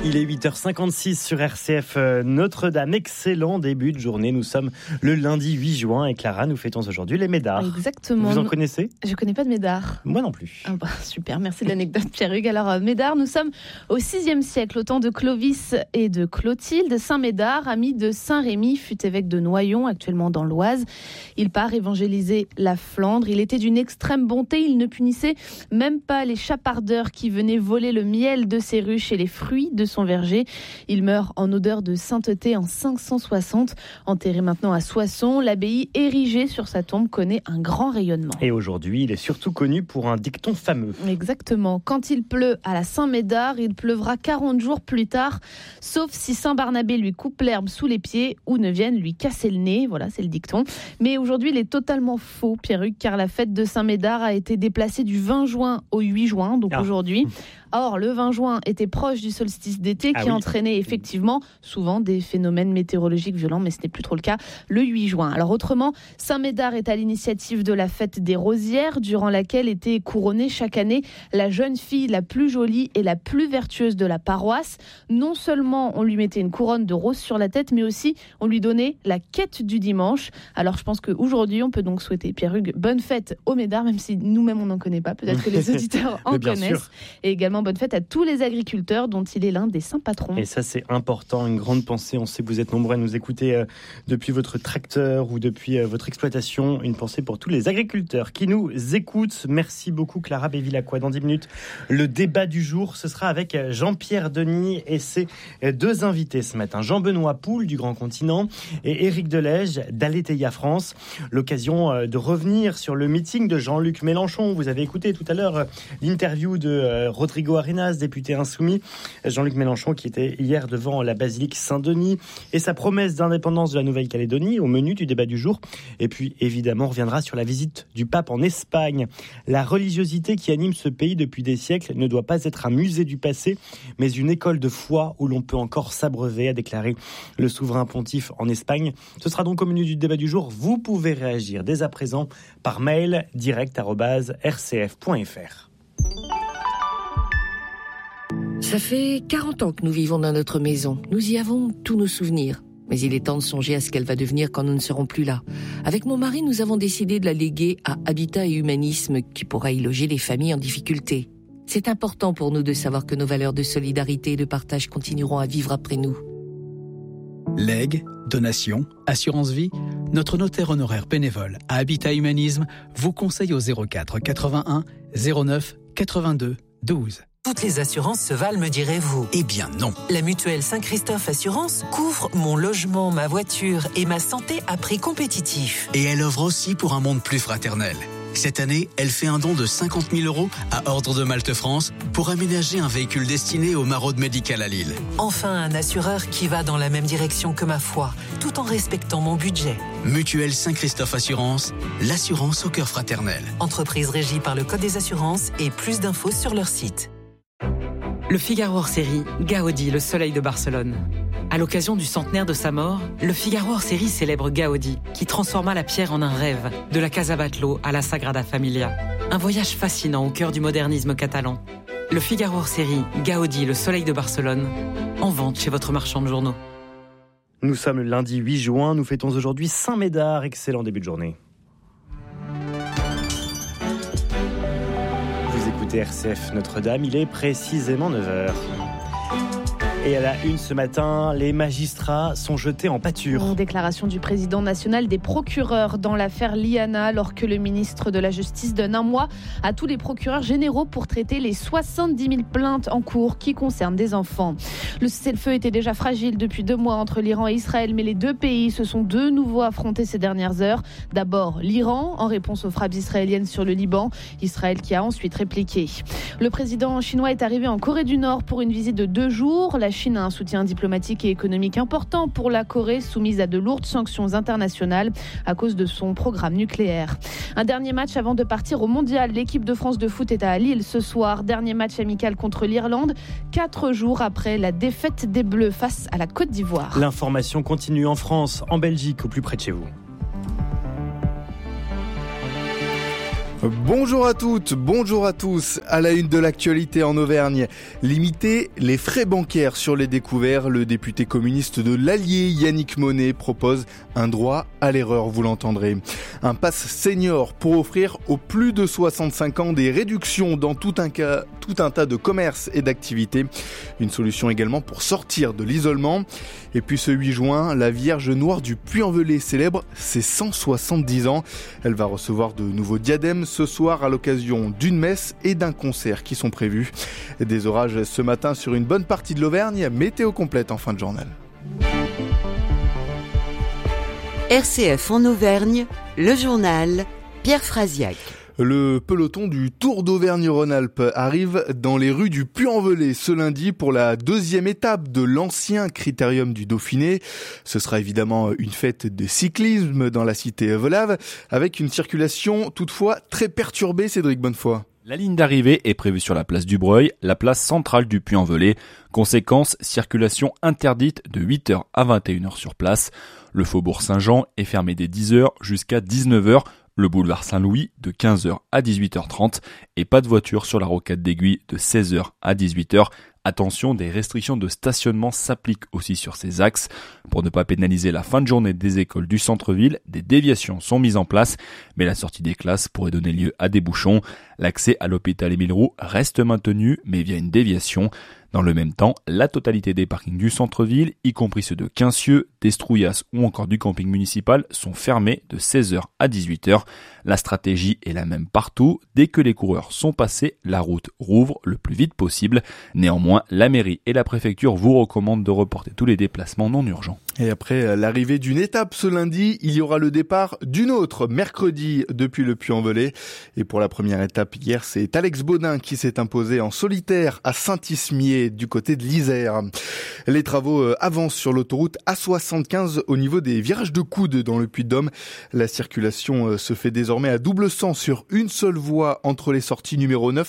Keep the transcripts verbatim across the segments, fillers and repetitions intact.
Il est huit heures cinquante-six sur R C F Notre-Dame. Excellent début de journée. Nous sommes le lundi huit juin et Clara, nous fêtons aujourd'hui les Médards. Exactement. Vous en connaissez ? Je ne connais pas de Médard. Moi non plus. Ah bah, super, merci de l'anecdote Pierre-Hugues. Alors euh, Médard, nous sommes au sixième siècle, au temps de Clovis et de Clotilde. Saint Médard, ami de Saint Rémy, fut évêque de Noyon, actuellement dans l'Oise. Il part évangéliser la Flandre. Il était d'une extrême bonté. Il ne punissait même pas les chapardeurs qui venaient voler le miel de ses ruches et les fruits de son verger. Il meurt en odeur de sainteté en cinq cent soixante. Enterré maintenant à Soissons, l'abbaye érigée sur sa tombe connaît un grand rayonnement. Et aujourd'hui, il est surtout connu pour un dicton fameux. Exactement. Quand il pleut à la Saint-Médard, il pleuvra quarante jours plus tard, sauf si Saint Barnabé lui coupe l'herbe sous les pieds ou ne vienne lui casser le nez. Voilà, c'est le dicton. Mais aujourd'hui, il est totalement faux, Pierre-Hugues, car la fête de Saint-Médard a été déplacée du vingt juin au huit juin, donc ah. aujourd'hui. Or, le vingt juin était proche du solstice d'été qui ah oui. entraînait effectivement souvent des phénomènes météorologiques violents, mais ce n'est plus trop le cas le huit juin. Alors autrement, Saint-Médard est à l'initiative de la fête des Rosières, durant laquelle était couronnée chaque année la jeune fille la plus jolie et la plus vertueuse de la paroisse. Non seulement on lui mettait une couronne de roses sur la tête, mais aussi on lui donnait la quête du dimanche. Alors je pense qu'aujourd'hui, on peut donc souhaiter, Pierre-Hugues, bonne fête au Médard, même si nous-mêmes on n'en connaît pas, peut-être que les auditeurs en connaissent. Sûr. Et également bonne fête à tous les agriculteurs dont il est l'un des saints patrons. Et ça c'est important, une grande pensée. On sait que vous êtes nombreux à nous écouter euh, depuis votre tracteur ou depuis euh, votre exploitation. Une pensée pour tous les agriculteurs qui nous écoutent. Merci beaucoup Clara Bévilacqua. Dans dix minutes, le débat du jour, ce sera avec Jean-Pierre Denis et ses deux invités ce matin. Jean-Benoît Poul du Grand Continent et Éric Delège d'Aletheia France. L'occasion de revenir sur le meeting de Jean-Luc Mélenchon. Vous avez écouté tout à l'heure l'interview de Rodrigo Arenas, député insoumis. Jean-Luc Mélenchon qui était hier devant la basilique Saint-Denis et sa promesse d'indépendance de la Nouvelle-Calédonie au menu du débat du jour. Et puis évidemment on reviendra sur la visite du pape en Espagne. La religiosité qui anime ce pays depuis des siècles ne doit pas être un musée du passé, mais une école de foi où l'on peut encore s'abreuver, a déclaré le souverain pontife en Espagne. Ce sera donc au menu du débat du jour. Vous pouvez réagir dès à présent par mail direct arobase r c f point f r. Ça fait quarante ans que nous vivons dans notre maison. Nous y avons tous nos souvenirs. Mais il est temps de songer à ce qu'elle va devenir quand nous ne serons plus là. Avec mon mari, nous avons décidé de la léguer à Habitat et Humanisme, qui pourra y loger les familles en difficulté. C'est important pour nous de savoir que nos valeurs de solidarité et de partage continueront à vivre après nous. Legs, donations, assurance vie, notre notaire honoraire bénévole à Habitat Humanisme vous conseille au zéro quatre quatre-vingt-un zéro neuf quatre-vingt-deux douze. Toutes les assurances se valent, me direz-vous. Eh bien non. La mutuelle Saint-Christophe Assurance couvre mon logement, ma voiture et ma santé à prix compétitif. Et elle œuvre aussi pour un monde plus fraternel. Cette année, elle fait un don de cinquante mille euros à Ordre de Malte France pour aménager un véhicule destiné aux maraudes médicales à Lille. Enfin, un assureur qui va dans la même direction que ma foi, tout en respectant mon budget. Mutuelle Saint-Christophe Assurance, l'assurance au cœur fraternel. Entreprise régie par le Code des assurances et plus d'infos sur leur site. Le Figaro hors série, Gaudi, le soleil de Barcelone. À l'occasion du centenaire de sa mort, le Figaro hors série célèbre Gaudi, qui transforma la pierre en un rêve, de la Casa Batlló à la Sagrada Familia. Un voyage fascinant au cœur du modernisme catalan. Le Figaro hors série, Gaudi, le soleil de Barcelone, en vente chez votre marchand de journaux. Nous sommes le lundi huit juin, nous fêtons aujourd'hui Saint-Médard. Excellent début de journée. Écoutez R C F Notre-Dame, il est précisément neuf heures. Et à la une ce matin, les magistrats sont jetés en pâture. Une déclaration du président national des procureurs dans l'affaire Liana, alors que le ministre de la Justice donne un mois à tous les procureurs généraux pour traiter les soixante-dix mille plaintes en cours qui concernent des enfants. Le cessez-le-feu était déjà fragile depuis deux mois entre l'Iran et Israël, mais les deux pays se sont de nouveau affrontés ces dernières heures. D'abord l'Iran, en réponse aux frappes israéliennes sur le Liban. Israël qui a ensuite répliqué. Le président chinois est arrivé en Corée du Nord pour une visite de deux jours. La Chine a un soutien diplomatique et économique important pour la Corée, soumise à de lourdes sanctions internationales à cause de son programme nucléaire. Un dernier match avant de partir au mondial. L'équipe de France de foot est à Lille ce soir. Dernier match amical contre l'Irlande, quatre jours après la défaite des Bleus face à la Côte d'Ivoire. L'information continue en France, en Belgique, au plus près de chez vous. Bonjour à toutes, bonjour à tous. À la une de l'actualité en Auvergne, limiter les frais bancaires sur les découverts. Le député communiste de l'Allier, Yannick Monet, propose un droit à l'erreur, vous l'entendrez. Un pass senior pour offrir aux plus de soixante-cinq ans des réductions dans tout un, cas, tout un tas de commerces et d'activités. Une solution également pour sortir de l'isolement. Et puis ce huit juin, la Vierge Noire du Puy-en-Velay célèbre ses cent soixante-dix ans. Elle va recevoir de nouveaux diadèmes ce soir à l'occasion d'une messe et d'un concert qui sont prévus. Des orages ce matin sur une bonne partie de l'Auvergne, météo complète en fin de journal. R C F en Auvergne, le journal Pierre Frasiac. Le peloton du Tour d'Auvergne-Rhône-Alpes arrive dans les rues du Puy-en-Velay ce lundi pour la deuxième étape de l'ancien critérium du Dauphiné. Ce sera évidemment une fête de cyclisme dans la cité volave avec une circulation toutefois très perturbée, Cédric Bonnefoy. La ligne d'arrivée est prévue sur la place du Breuil, la place centrale du Puy-en-Velay. Conséquence, circulation interdite de huit heures à vingt et une heures sur place. Le faubourg Saint-Jean est fermé dès dix heures jusqu'à dix-neuf heures. Le boulevard Saint-Louis de quinze heures à dix-huit heures trente et pas de voiture sur la rocade d'Aiguille de seize heures à dix-huit heures. Attention, des restrictions de stationnement s'appliquent aussi sur ces axes. Pour ne pas pénaliser la fin de journée des écoles du centre-ville, des déviations sont mises en place, mais la sortie des classes pourrait donner lieu à des bouchons. L'accès à l'hôpital Émile Roux reste maintenu, mais via une déviation. Dans le même temps, la totalité des parkings du centre-ville, y compris ceux de Quincieux, d'Estrouillas ou encore du camping municipal, sont fermés de seize heures à dix-huit heures. La stratégie est la même partout. Dès que les coureurs sont passés, la route rouvre le plus vite possible. Néanmoins, la mairie et la préfecture vous recommandent de reporter tous les déplacements non urgents. Et après l'arrivée d'une étape ce lundi, il y aura le départ d'une autre mercredi depuis le Puy-en-Velay. Et pour la première étape hier, c'est Alex Baudin qui s'est imposé en solitaire à Saint-Ismier du côté de l'Isère. Les travaux avancent sur l'autoroute A soixante-quinze au niveau des virages de Coude dans le Puy-de-Dôme. La circulation se fait désormais à double sens sur une seule voie entre les sorties numéro neuf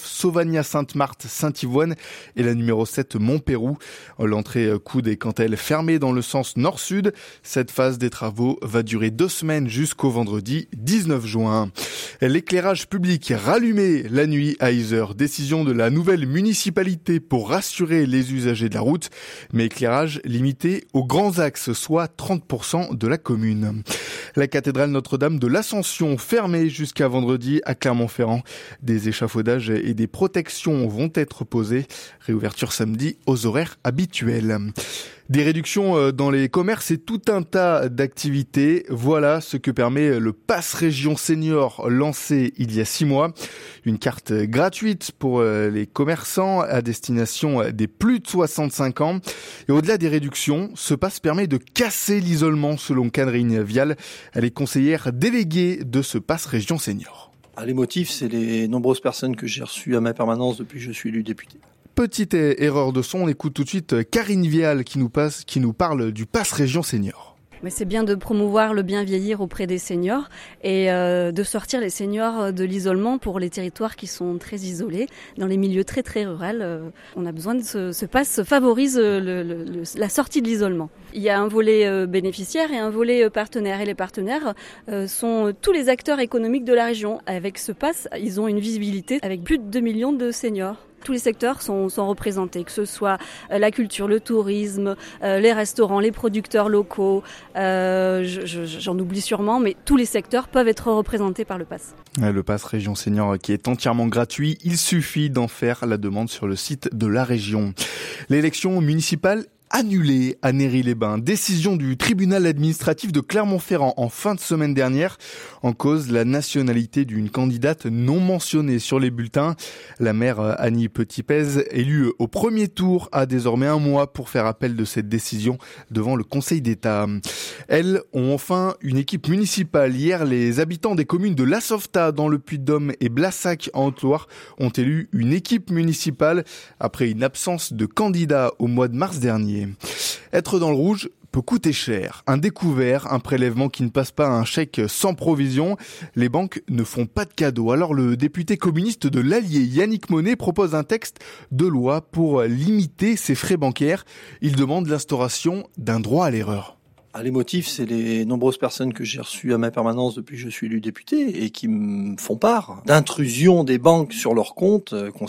Sauvagna-Sainte-Marthe-Saint-Yvoine et la numéro sept Montpérou. L'entrée Coude est quant à elle fermée dans le sens nord-sud. Cette phase des travaux va durer deux semaines jusqu'au vendredi dix-neuf juin. L'éclairage public rallumé la nuit à Yzeure. Décision de la nouvelle municipalité pour rassurer les usagers de la route, mais éclairage limité aux grands axes, soit trente pour cent de la commune. La cathédrale Notre-Dame de l'Ascension fermée jusqu'à vendredi à Clermont-Ferrand. Des échafaudages et des protections vont être posées. Réouverture samedi aux horaires habituels. Des réductions dans les commerces et tout un tas d'activités. Voilà ce que permet le Pass Région Senior lancé il y a six mois. Une carte gratuite pour les commerçants à destination des plus de soixante-cinq ans. Et au-delà des réductions, ce pass permet de casser l'isolement selon Catherine Vial. Elle est conseillère déléguée de ce Pass Région Senior. Les motifs, c'est les nombreuses personnes que j'ai reçues à ma permanence depuis que je suis élu député. Petite erreur de son, on écoute tout de suite Karine Vial qui nous, passe, qui nous parle du Pass Région Senior. Mais c'est bien de promouvoir le bien vieillir auprès des seniors et euh, de sortir les seniors de l'isolement pour les territoires qui sont très isolés, dans les milieux très très ruraux. Euh, on a besoin de ce, ce pass favorise le, le, le, la sortie de l'isolement. Il y a un volet euh, bénéficiaire et un volet euh, partenaire. Et les partenaires euh, sont tous les acteurs économiques de la région. Avec ce pass, ils ont une visibilité avec plus de deux millions de seniors. Tous les secteurs sont, sont représentés, que ce soit la culture, le tourisme, euh, les restaurants, les producteurs locaux, euh, je, je, j'en oublie sûrement, mais tous les secteurs peuvent être représentés par le Pass. Le Pass Région Senior qui est entièrement gratuit, il suffit d'en faire la demande sur le site de la région. L'élection municipale annulée à Néry-les-Bains. Décision du tribunal administratif de Clermont-Ferrand en fin de semaine dernière. En cause, la nationalité d'une candidate non mentionnée sur les bulletins. La maire Annie Petitpez, élue au premier tour, a désormais un mois pour faire appel de cette décision devant le Conseil d'État. Elles ont enfin une équipe municipale. Hier, les habitants des communes de La Sauvetat dans le Puy-de-Dôme et Blassac en Haute-Loire ont élu une équipe municipale après une absence de candidats au mois de mars dernier. Être dans le rouge peut coûter cher. Un découvert, un prélèvement qui ne passe pas, un chèque sans provision. Les banques ne font pas de cadeaux. Alors le député communiste de l'Allier, Yannick Monet, propose un texte de loi pour limiter ces frais bancaires. Il demande l'instauration d'un droit à l'erreur. Ah, les motifs, c'est les nombreuses personnes que j'ai reçues à ma permanence depuis que je suis élu député et qui me font part d'intrusion des banques sur leurs comptes